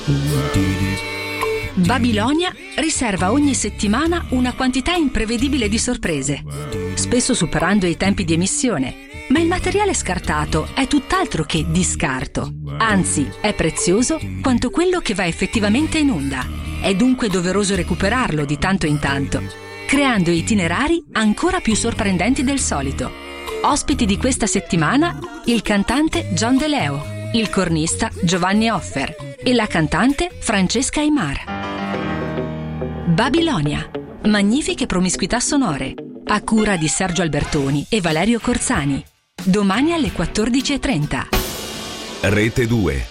Babilonia riserva ogni settimana una quantità imprevedibile di sorprese, spesso superando i tempi di emissione. Ma il materiale scartato è tutt'altro che di scarto, anzi è prezioso quanto quello che va effettivamente in onda. È dunque doveroso recuperarlo di tanto in tanto, creando itinerari ancora più sorprendenti del solito. Ospiti di questa settimana il cantante John De Leo, il cornista Giovanni Offer e la cantante Francesca Aymar. Babilonia, magnifiche promiscuità sonore, a cura di Sergio Albertoni e Valerio Corzani. Domani alle 14:30. Rete 2.